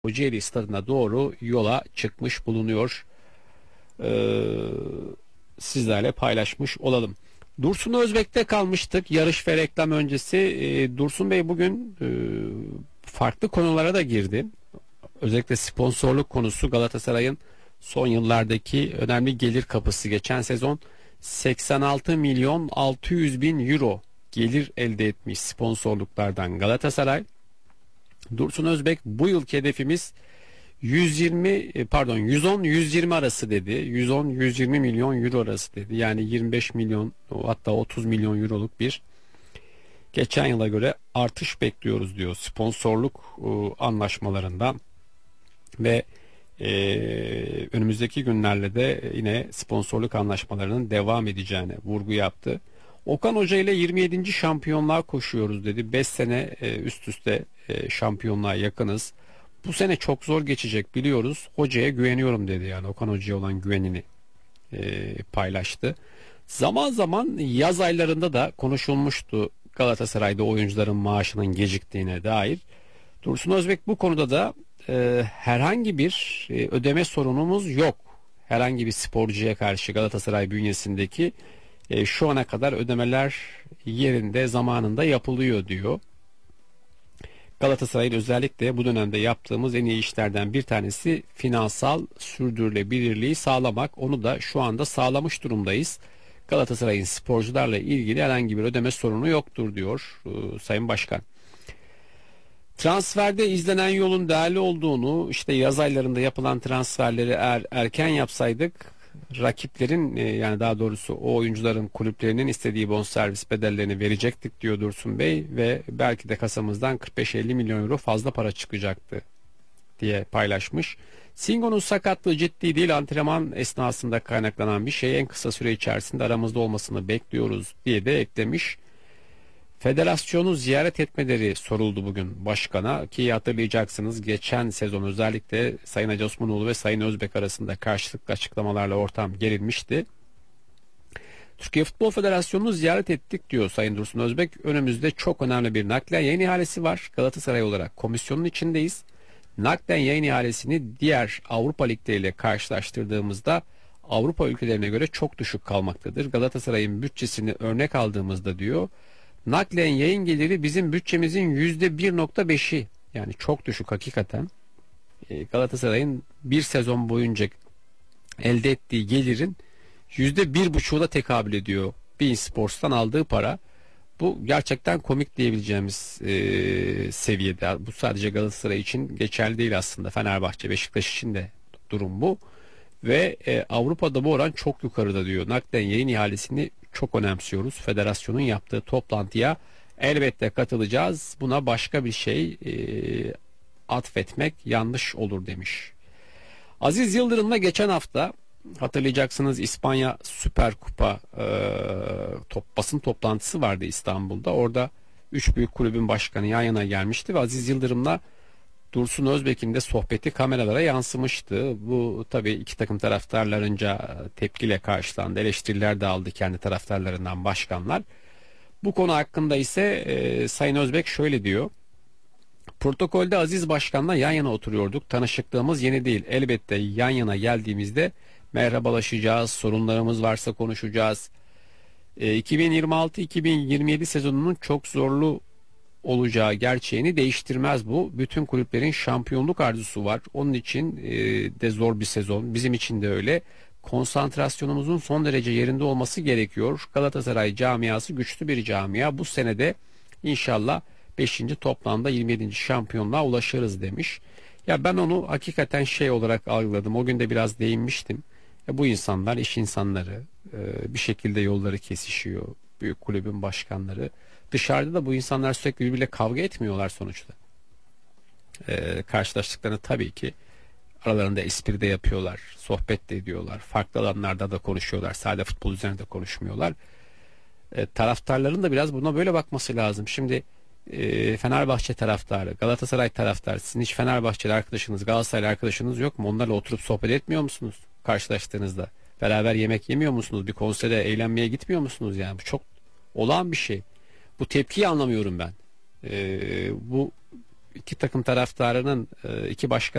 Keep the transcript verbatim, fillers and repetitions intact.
Kocaeli stadına doğru yola çıkmış bulunuyor. Ee, Sizlerle paylaşmış olalım. Dursun Özbek'te kalmıştık yarış ve reklam öncesi. Ee, Dursun Bey bugün e, farklı konulara da girdi. Özellikle sponsorluk konusu Galatasaray'ın son yıllardaki önemli gelir kapısı. Geçen sezon seksen altı milyon altı yüz bin euro gelir elde etmiş sponsorluklardan Galatasaray. Dursun Özbek bu yılki hedefimiz yüz yirmi pardon yüz on yüz yirmi arası dedi. yüz on yüz yirmi milyon euro arası dedi. Yani yirmi beş milyon hatta otuz milyon euroluk bir geçen yıla göre artış bekliyoruz diyor sponsorluk e, anlaşmalarından ve e, önümüzdeki günlerle de yine sponsorluk anlaşmalarının devam edeceğine vurgu yaptı. Okan Hoca ile yirmi yedinci şampiyonluğa koşuyoruz dedi. beş sene e, üst üste e, şampiyonluğa yakınız. Bu sene çok zor geçecek biliyoruz. Hocaya güveniyorum dedi, yani Okan Hoca'ya olan güvenini e, paylaştı. Zaman zaman yaz aylarında da konuşulmuştu Galatasaray'da oyuncuların maaşının geciktiğine dair. Dursun Özbek bu konuda da e, herhangi bir e, ödeme sorunumuz yok. Herhangi bir sporcuya karşı Galatasaray bünyesindeki e, şu ana kadar ödemeler yerinde zamanında yapılıyor diyor. Galatasaray'ın özellikle bu dönemde yaptığımız en iyi işlerden bir tanesi finansal sürdürülebilirliği sağlamak. Onu da şu anda sağlamış durumdayız. Galatasaray'ın sporcularla ilgili herhangi bir ödeme sorunu yoktur diyor e, Sayın Başkan. Transferde izlenen yolun değerli olduğunu, işte yaz aylarında yapılan transferleri eğer erken yapsaydık rakiplerin e, yani daha doğrusu o oyuncuların kulüplerinin istediği bonservis bedellerini verecektik diyor Dursun Bey ve belki de kasamızdan kırk beş elli milyon euro fazla para çıkacaktı diye paylaşmış. Singo'nun sakatlığı ciddi değil, antrenman esnasında kaynaklanan bir şey, en kısa süre içerisinde aramızda olmasını bekliyoruz diye de eklemiş. Federasyonu ziyaret etmeleri soruldu bugün başkana ki hatırlayacaksınız geçen sezon özellikle Sayın Hacı Osmanoğlu ve Sayın Özbek arasında karşılıklı açıklamalarla ortam gerilmişti. Türkiye Futbol Federasyonu'nu ziyaret ettik diyor Sayın Dursun Özbek. Önümüzde çok önemli bir naklen yayın ihalesi var. Galatasaray olarak komisyonun içindeyiz. Naklen yayın ihalesini diğer Avrupa ligleriyle karşılaştırdığımızda Avrupa ülkelerine göre çok düşük kalmaktadır. Galatasaray'ın bütçesini örnek aldığımızda diyor, naklen yayın geliri bizim bütçemizin yüzde bir nokta beşi, yani çok düşük hakikaten. Galatasaray'ın bir sezon boyunca elde ettiği gelirin yüzde bir buçuğuna tekabül ediyor beIN Sports'tan aldığı para. Bu gerçekten komik diyebileceğimiz e, seviyede. Bu sadece Galatasaray için geçerli değil aslında. Fenerbahçe, Beşiktaş için de durum bu. Ve e, Avrupa'da bu oran çok yukarıda diyor. Naklen yayın ihalesini çok önemsiyoruz. Federasyonun yaptığı toplantıya elbette katılacağız. Buna başka bir şey e, atfetmek yanlış olur demiş. Aziz Yıldırım'la geçen hafta hatırlayacaksınız İspanya Süper Kupa e, top, basın toplantısı vardı İstanbul'da. Orada üç büyük kulübün başkanı yan yana gelmişti ve Aziz Yıldırım'la Dursun Özbek'in de sohbeti kameralara yansımıştı. Bu tabii iki takım taraftarlarınca tepkiyle karşılandı. Eleştiriler de aldı kendi taraftarlarından başkanlar. Bu konu hakkında ise e, Sayın Özbek şöyle diyor. Protokolde Aziz Başkan'la yan yana oturuyorduk. Tanışıklığımız yeni değil. Elbette yan yana geldiğimizde merhabalaşacağız. Sorunlarımız varsa konuşacağız. E, iki bin yirmi altı iki bin yirmi yedi sezonunun çok zorlu olacağı gerçeğini değiştirmez bu. Bütün kulüplerin şampiyonluk arzusu var. Onun için e, de zor bir sezon. Bizim için de öyle. Konsantrasyonumuzun son derece yerinde olması gerekiyor. Galatasaray camiası güçlü bir camia. Bu senede inşallah beşinci toplamda yirmi yedinci şampiyonluğa ulaşırız demiş. Ya ben onu hakikaten şey olarak algıladım. O gün de biraz değinmiştim. Ya bu insanlar iş insanları. E, bir şekilde yolları kesişiyor. Büyük kulübün başkanları. Dışarıda da bu insanlar sürekli birbiriyle kavga etmiyorlar sonuçta. Ee, karşılaştıklarını tabii ki aralarında espri de yapıyorlar, sohbet de ediyorlar, farklı alanlarda da konuşuyorlar, sadece futbol üzerinde konuşmuyorlar. Ee, taraftarların da biraz buna böyle bakması lazım. Şimdi e, Fenerbahçe taraftarı, Galatasaray taraftarı, sizin hiç Fenerbahçeli arkadaşınız, Galatasaraylı arkadaşınız yok mu? Onlarla oturup sohbet etmiyor musunuz karşılaştığınızda? Beraber yemek yemiyor musunuz? Bir konsere eğlenmeye gitmiyor musunuz? Yani bu çok olağan bir şey. Bu tepkiyi anlamıyorum ben. Ee, bu iki takım taraftarının e, iki başkan